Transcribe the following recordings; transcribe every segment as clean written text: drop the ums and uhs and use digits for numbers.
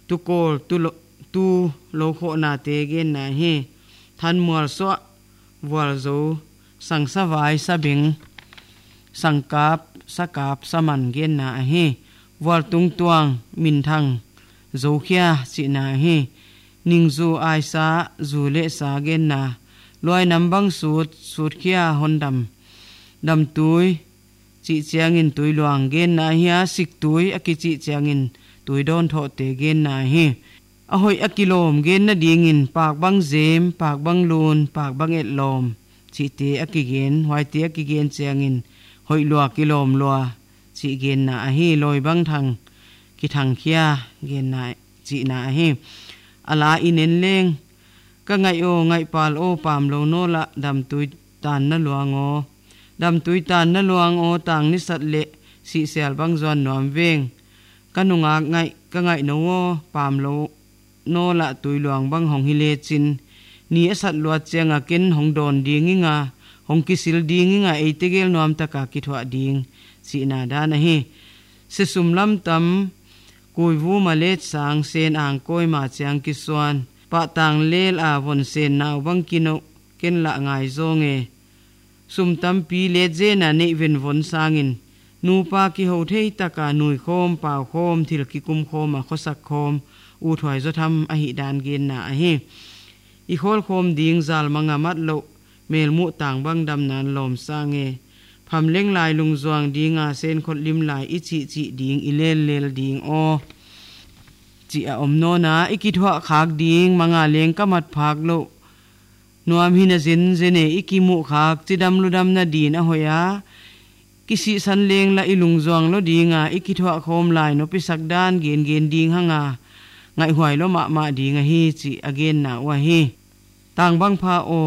tu kol tu lo kho na te gen na hi than mual so wal zo sang sa vai sa bing sangkap sakap saman gen na hi wal tung tuang min thang zo khia chi na hi ning zu ai sa zu le sa gen na loi nam bang sut khia hon dam tui chi chiang in tui luang gen na hi sik tui aki chi chiang in tui don tho te gen na hi a hoi akilom gen na ding in pak bang zem pak bang lun pak bang et lom chi te akigen hoi te akigen chiang in hoi lua kilom lua chi gen na hi loi bang thang ki thang khia gen na chi na hi ala inen leng ka ngai pal o pam lo no la dam tui tan na luang o dam tui tan na luang o tang ni sat le si sel bang zon nom veng kanunga ngai no o pam lo no la tui luang bang hong hi le chin ni asat lua chenga ken hong don ding nga hong kisil ding nga eitegel nom taka ki thwa ding si na da na hi se sumlam tam koi vu ma le sang sen ang koi ma chang ki swan pa tang lel a von sen naw bang kino ken la ngai zonge sum tam pi le je na nei ven von sangin nu pa ki ho thei taka nui khom paw khom thil ki kum khom a khosak khom u thwai zo tham a hi dan gen na a hi i khol khom ding zal manga mat lo mel mu tang bang dam nan lom sange pham leng lai lung zuang dinga sen khot lim lai i chi ding i lel ding o chi a om no na ikithwa khak ding manga leng kamat phak lo nuam hina zene ikimu khak chidam ludam na din a hoya kisi san leng la ilung zuang lo dinga ikithwa khom lai no pisak dan gen ding hanga ngai huai lo ma dinga hi chi again na wa hi tang bang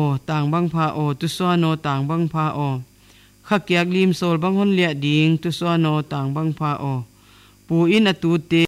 pha o tu so no tang bang pha o khakyak lim sol bang hon lia ding tu so no tang bang pha o pu in atu te